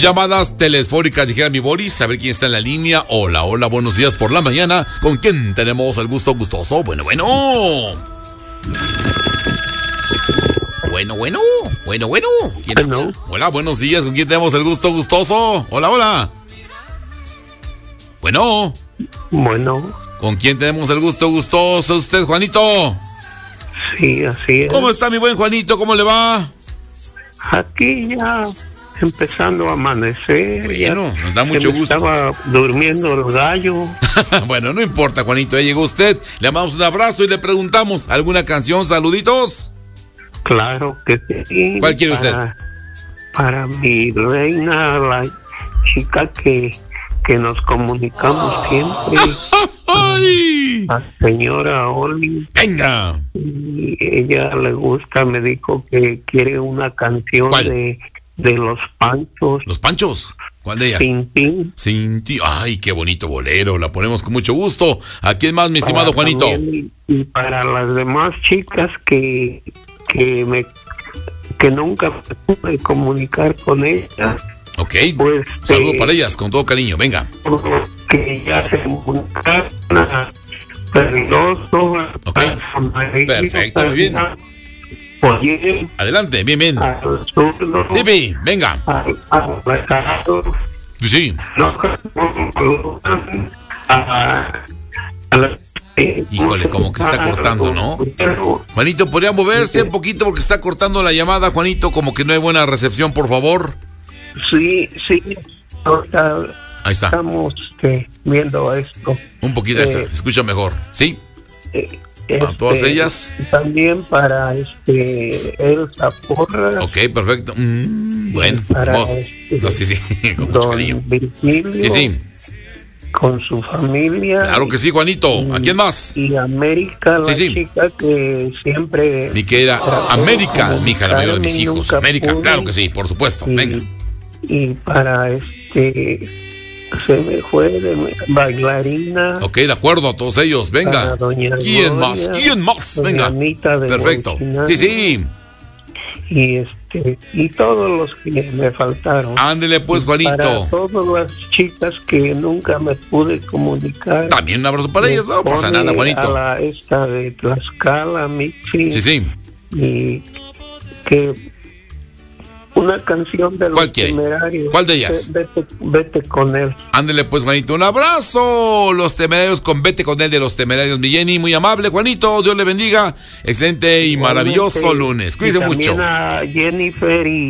Llamadas telefónicas, dijera mi Boris, a ver quién está en la línea. Hola, hola, buenos días por la mañana. ¿Con quién tenemos el gusto gustoso? Bueno. ¿Quién habla? Hola, buenos días. ¿Con quién tenemos el gusto gustoso? Hola. Bueno. ¿Con quién tenemos el gusto gustoso? ¿Usted, Juanito? Sí, así es. ¿Cómo está mi buen Juanito? ¿Cómo le va? Aquí ya empezando a amanecer. Bueno, nos da mucho gusto. Estaba durmiendo el gallo. Bueno, no importa, Juanito, ya llegó usted. Le mandamos un abrazo y le preguntamos, ¿alguna canción, saluditos? Claro que sí. ¿Cuál quiere usted? Para mi reina, la chica que nos comunicamos siempre. ¡Ay! La señora Oli. ¡Venga! Y ella le gusta, me dijo que quiere una canción. ¿Cuál? de Los Panchos. ¿Los Panchos? ¿Cuál de ellas? Sin ti. Ay, qué bonito bolero, la ponemos con mucho gusto. ¿A quién más, mi estimado Juanito? Y para las demás chicas que nunca me pude comunicar con ellas. Ok, pues, saludo para ellas, con todo cariño, venga. Que ya se comunicaron a Perloso. Ok, perfecto, muy bien. Oye, adelante, bien. al zurdo, Sí, venga. al recado, Sí. Híjole, como que está cortando, ¿no? Juanito, ¿podría moverse un poquito porque está cortando la llamada, Juanito? Como que no hay buena recepción, por favor. Sí. Ahorita Ahí está. estamos viendo esto. Un poquito, se escucha mejor, ¿sí? Para todas ellas. También para Elsa Porras. Ok, perfecto. Bueno, para no, sí, con mucho cariño. Virgilio, Sí. Con su familia. Claro que sí, Juanito. ¿A quién más? Y América, la chica que siempre... Mi querida América, mi hija, la mayor de mis hijos. América, pude. Claro que sí, por supuesto. Venga. Y para se me fue de bailarina. Ok, de acuerdo, a todos ellos. Venga. ¿Quién más? Venga. Perfecto. Sí. Y todos los que me faltaron. Ándele pues, Juanito. Para todas las chicas que nunca me pude comunicar. También un abrazo para ellas, no pasa nada, Juanito. A esta de Tlaxcala, Mixi. Sí. Y que una canción de Los Temerarios. ¿Cuál de ellas? Vete con él. Ándele pues, Juanito, un abrazo. Los Temerarios con Vete con él de Los Temerarios. Mi Jenny, muy amable, Juanito, Dios le bendiga. Excelente y maravilloso lunes. Cuídense mucho. A Jennifer y